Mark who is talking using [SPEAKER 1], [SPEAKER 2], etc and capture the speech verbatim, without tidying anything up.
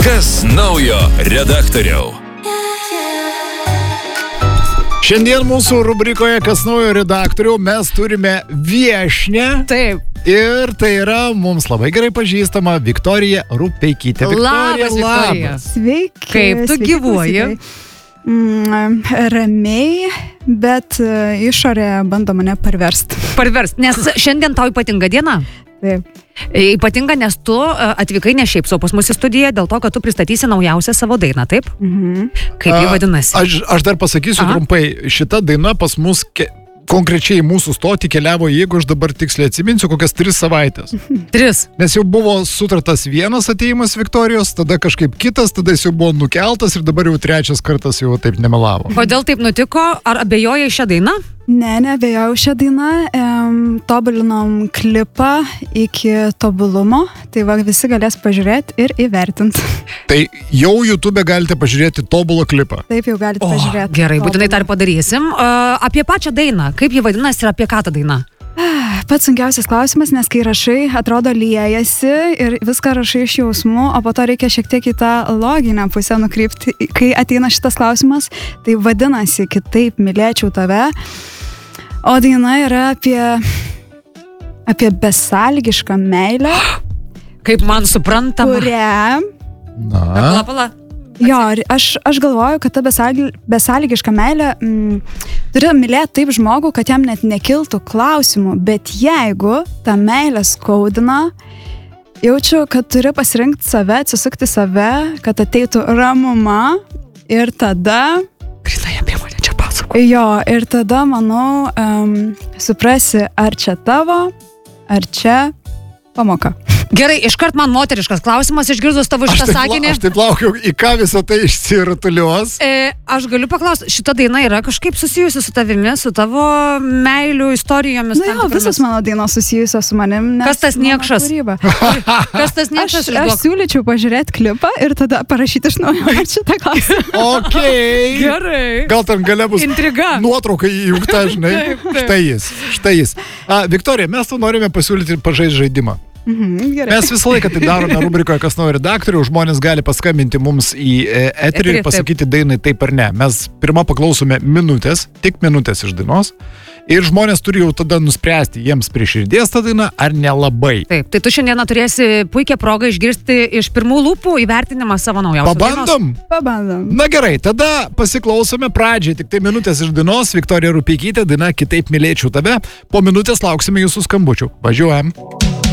[SPEAKER 1] Kas naujo redaktoriau?
[SPEAKER 2] Šiandien mūsų rubrikoje Kas naujo redaktoriau mes turime viešnią.
[SPEAKER 3] Taip.
[SPEAKER 2] Ir tai yra mums labai gerai pažįstama Viktorija Rupeikytė. Viktorija,
[SPEAKER 3] Labas, Viktorija.
[SPEAKER 4] Sveiki.
[SPEAKER 3] Kaip tu
[SPEAKER 4] sveiki,
[SPEAKER 3] gyvuoji?
[SPEAKER 4] Mm, ramiai, bet uh, išorė bando mane parversti.
[SPEAKER 3] Parverst, nes šiandien tau ypatinga diena.
[SPEAKER 4] Taip.
[SPEAKER 3] Ypatinga, nes tu atvykai ne šiaip sau pas mus į studiją, dėl to, kad tu pristatysi naujausią savo dainą, taip?
[SPEAKER 4] Mhm.
[SPEAKER 3] Kaip ji vadinasi?
[SPEAKER 2] Aš, aš dar pasakysiu
[SPEAKER 3] Aha.
[SPEAKER 2] trumpai, šita daina pas mus ke, konkrečiai mūsų stotį keliavo, jeigu aš dabar tiksliai atsiminsiu, kokias tris savaitės.
[SPEAKER 3] Tris.
[SPEAKER 2] Nes jau buvo sutartas vienas atėjimas Viktorijos, tada kažkaip kitas, tada jis jau buvo nukeltas ir dabar jau trečias kartas jau taip nemelavo.
[SPEAKER 3] Kodėl taip nutiko? Ar abejojai šią dainą?
[SPEAKER 4] Ne, nebejau šią dainą. Ehm, tobulinom klipą iki tobulumo, tai va visi galės pažiūrėti ir įvertinti.
[SPEAKER 2] Tai jau YouTube galite pažiūrėti tobulą klipą.
[SPEAKER 4] Taip jau galite
[SPEAKER 3] O,
[SPEAKER 4] pažiūrėti.
[SPEAKER 3] gerai, būtinai tą ir
[SPEAKER 4] tobulą.
[SPEAKER 3] padarysim. Uh, apie pačią dainą, kaip ji vadinasi ir apie ką ta daina?
[SPEAKER 4] Pats sunkiausias klausimas, nes kai rašai, atrodo liejasi ir viską rašai iš jausmų, o po to reikia šiek tiek į tą loginę pusę nukrypti. Kai ateina šitas klausimas, tai vadinasi Kitaip mylėčiau tave. O daina yra apie, apie besąlygišką meilę,
[SPEAKER 3] Kaip man suprantama.
[SPEAKER 4] kurią...
[SPEAKER 2] Na,
[SPEAKER 3] Pala, pala.
[SPEAKER 4] Jo, ir aš, aš galvoju, kad ta besąly, besąlygiška meilė mm, turi mylėti taip žmogų, kad jam net nekiltų klausimų, bet jeigu ta meilė skaudina, jaučiu, kad turi pasirinkti save, atsisukti save, kad ateitų ramuma ir tada...
[SPEAKER 3] Grinai apie mane čia pasako.
[SPEAKER 4] Jo, ir tada, manau, um, suprasi, ar čia tavo, ar čia pamoka.
[SPEAKER 3] Gerai, iškart man moteriškas klausimas, išgirdus tavo
[SPEAKER 2] aš
[SPEAKER 3] šitą
[SPEAKER 2] taip,
[SPEAKER 3] sakinį.
[SPEAKER 2] aš taip laukiu, į ką visą tai išsirutuliuos.
[SPEAKER 3] E, aš galiu paklausti, šita daina yra kažkaip susijusi su tavimi, su tavo meilių istorijomis?
[SPEAKER 4] Na
[SPEAKER 3] tam
[SPEAKER 4] jo,
[SPEAKER 3] tikromis?
[SPEAKER 4] visos mano dainos susijusios su manim. Nes
[SPEAKER 3] Kas tas
[SPEAKER 4] mano
[SPEAKER 3] niekšas?
[SPEAKER 4] kūryba.
[SPEAKER 3] Kas tas
[SPEAKER 4] Aš,
[SPEAKER 3] niekšas
[SPEAKER 4] aš
[SPEAKER 3] išduok?
[SPEAKER 4] siūlyčiau pažiūrėti klipą ir tada parašyti iš naujo šitą klausimą.
[SPEAKER 2] Okei.
[SPEAKER 3] Gerai.
[SPEAKER 2] Gal ten gale bus
[SPEAKER 3] Intriga.
[SPEAKER 2] nuotrauka įjungta, žinai.
[SPEAKER 3] Taip, taip.
[SPEAKER 2] Štai jis, štai jis. A, Viktorija, mes tau norime pasiūlyti pažaisti žaidimą.
[SPEAKER 4] Mhm, gerai.
[SPEAKER 2] Mes visą laiką tai darome rubrikoje Kas naujo redaktorių. Žmonės gali paskambinti mums į e, eterį
[SPEAKER 3] Eterį,
[SPEAKER 2] ir pasakyti dainai taip ar ne. Mes pirmą paklausome minutės, tik minutės iš dainos. Ir žmonės turi jau tada nuspręsti, jiems prie širdies ta daina ar nelabai.
[SPEAKER 3] Taip, tai tu šiandieną turėsi puikią progą išgirsti iš pirmų lūpų įvertinimą savo naujausios dainos.
[SPEAKER 2] Pabandom?
[SPEAKER 4] Pabandom.
[SPEAKER 2] Na gerai, tada pasiklausome pradžiai, tik tai minutės iš dainos. Viktorija Rupeikytė, daina Kitaip mylėčiau tave. Po minutės lauksime jūsų skambučių. Važiuojam.